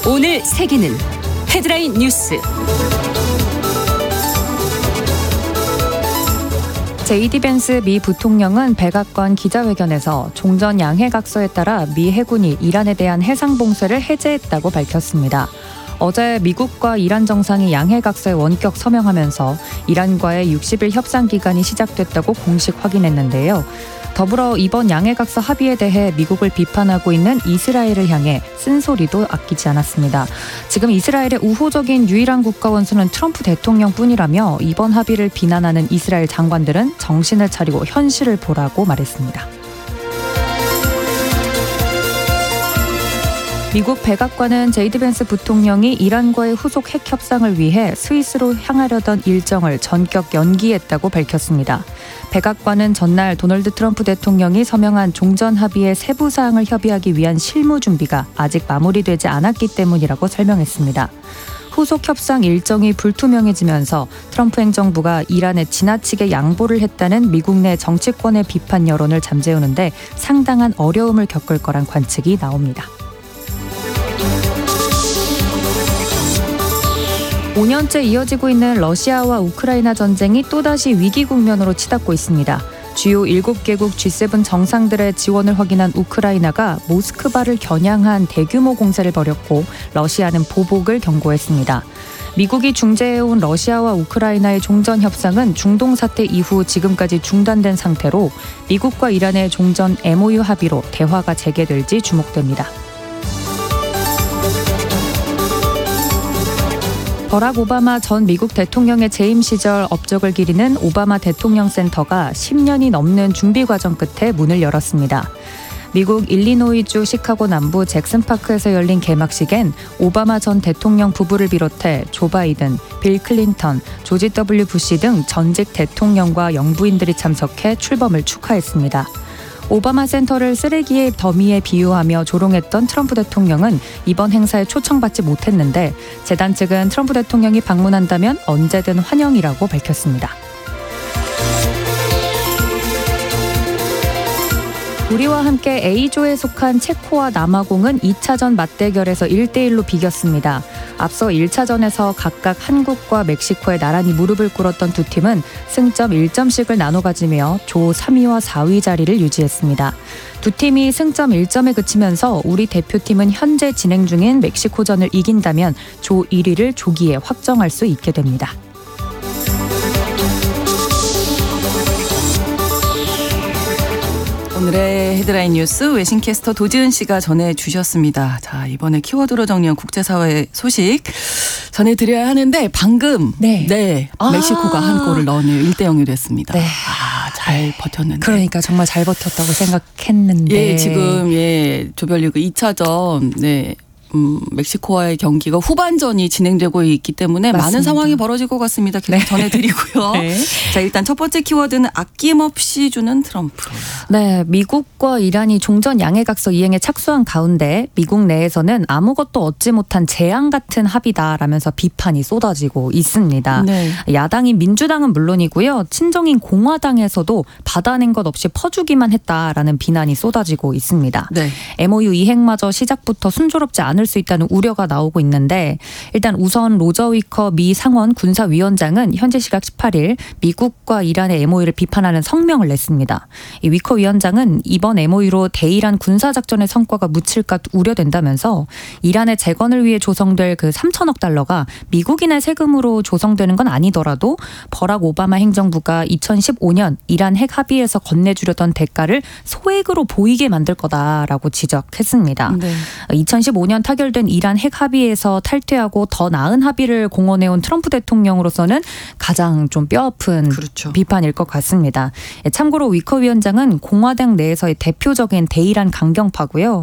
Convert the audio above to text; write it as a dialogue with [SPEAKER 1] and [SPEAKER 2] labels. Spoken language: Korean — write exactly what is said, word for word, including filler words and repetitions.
[SPEAKER 1] 오늘 세계는 헤드라인 뉴스.
[SPEAKER 2] 제이디 벤스 미 부통령은 백악관 기자회견에서 종전 양해각서에 따라 미 해군이 이란에 대한 해상 봉쇄를 해제했다고 밝혔습니다. 어제 미국과 이란 정상이 양해각서에 원격 서명하면서 이란과의 육십 일 협상 기간이 시작됐다고 공식 확인했는데요. 더불어 이번 양해각서 합의에 대해 미국을 비판하고 있는 이스라엘을 향해 쓴소리도 아끼지 않았습니다. 지금 이스라엘의 우호적인 유일한 국가 원수는 트럼프 대통령뿐이라며 이번 합의를 비난하는 이스라엘 장관들은 정신을 차리고 현실을 보라고 말했습니다. 미국 백악관은 제이디 벤스 부통령이 이란과의 후속 핵 협상을 위해 스위스로 향하려던 일정을 전격 연기했다고 밝혔습니다. 백악관은 전날 도널드 트럼프 대통령이 서명한 종전 합의의 세부 사항을 협의하기 위한 실무 준비가 아직 마무리되지 않았기 때문이라고 설명했습니다. 후속 협상 일정이 불투명해지면서 트럼프 행정부가 이란에 지나치게 양보를 했다는 미국 내 정치권의 비판 여론을 잠재우는데 상당한 어려움을 겪을 거란 관측이 나옵니다. 오 년째 이어지고 있는 러시아와 우크라이나 전쟁이 또다시 위기 국면으로 치닫고 있습니다. 주요 일곱 개국 지 세븐 정상들의 지원을 확인한 우크라이나가 모스크바를 겨냥한 대규모 공세를 벌였고 러시아는 보복을 경고했습니다. 미국이 중재해온 러시아와 우크라이나의 종전 협상은 중동 사태 이후 지금까지 중단된 상태로 미국과 이란의 종전 엠오유 합의로 대화가 재개될지 주목됩니다. 버락 오바마 전 미국 대통령의 재임 시절 업적을 기리는 오바마 대통령 센터가 십 년이 넘는 준비 과정 끝에 문을 열었습니다. 미국 일리노이주 시카고 남부 잭슨파크에서 열린 개막식엔 오바마 전 대통령 부부를 비롯해 조 바이든, 빌 클린턴, 조지 더블유 부시 등 전직 대통령과 영부인들이 참석해 출범을 축하했습니다. 오바마 센터를 쓰레기의 더미에 비유하며 조롱했던 트럼프 대통령은 이번 행사에 초청받지 못했는데 재단 측은 트럼프 대통령이 방문한다면 언제든 환영이라고 밝혔습니다. 우리와 함께 A조에 속한 체코와 남아공은 이 차전 맞대결에서 일 대 일로 비겼습니다. 앞서 일 차전에서 각각 한국과 멕시코에 나란히 무릎을 꿇었던 두 팀은 승점 일 점씩을 나눠 가지며 조 삼 위와 사 위 자리를 유지했습니다. 두 팀이 승점 일 점에 그치면서 우리 대표팀은 현재 진행 중인 멕시코전을 이긴다면 조 일 위를 조기에 확정할 수 있게 됩니다.
[SPEAKER 3] 오늘의 헤드라인 뉴스 외신캐스터 도지은 씨가 전해주셨습니다. 자, 이번에 키워드로 정리한 국제사회 소식 전해드려야 하는데 방금 네, 네 아~ 멕시코가 한 골을 넣으며 일 대 영이 됐습니다. 네. 아, 잘 버텼는데.
[SPEAKER 2] 그러니까 정말 잘 버텼다고 생각했는데.
[SPEAKER 3] 예, 지금 예 조별리그 이 차전 네. 음, 멕시코와의 경기가 후반전이 진행되고 있기 때문에 맞습니다. 많은 상황이 벌어질 것 같습니다. 계속 네. 전해드리고요. 네. 자, 일단 첫 번째 키워드는 아낌없이 주는 트럼프.
[SPEAKER 2] 네, 미국과 이란이 종전 양해각서 이행에 착수한 가운데 미국 내에서는 아무것도 얻지 못한 재앙 같은 합의다라면서 비판이 쏟아지고 있습니다. 네. 야당인 민주당은 물론이고요. 친정인 공화당에서도 받아낸 것 없이 퍼주기만 했다라는 비난이 쏟아지고 있습니다. 네. 엠오유 이행마저 시작부터 순조롭지 않을 수 있다는 우려가 나오고 있는데 일단 우선 로저 위커 미 상원 군사위원장은 현지 시각 십팔 일 미국과 이란의 엠오유를 비판하는 성명을 냈습니다. 이 위커 위원장은 이번 엠오유로 대이란 군사작전의 성과가 묻힐까 우려된다면서 이란의 재건을 위해 조성될 그 삼천억 달러가 미국인의 세금으로 조성되는 건 아니더라도 버락 오바마 행정부가 이천십오 년 이란 핵 합의에서 건네주려던 대가를 소액으로 보이게 만들 거다라고 지적했습니다. 네. 이천십오 년 타결된 이란 핵 합의에서 탈퇴하고 더 나은 합의를 공언해온 트럼프 대통령으로서는 가장 좀 뼈아픈 그렇죠. 비판일 것 같습니다. 참고로 위커 위원장은 공화당 내에서의 대표적인 대이란 강경파고요.